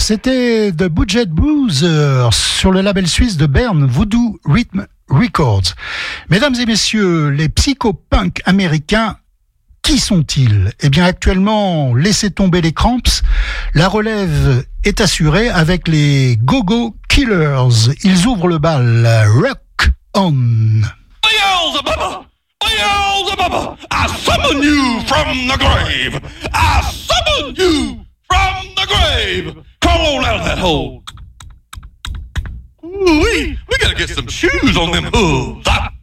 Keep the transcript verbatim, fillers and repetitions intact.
C'était The Budget Bruisers sur le label suisse de Berne, Voodoo Rhythm Records. Mesdames et messieurs, les psychopunk américains, qui sont-ils? Eh bien, actuellement, laissez tomber les Cramps. La relève est assurée avec les Go-Go Killers. Ils ouvrent le bal. Rock on! Beelzebub! Beelzebub! I summon you from the grave! I summon you from the grave! Crawl out of that hole! Ooh-wee! We gotta get some shoes on them hooves! Ah.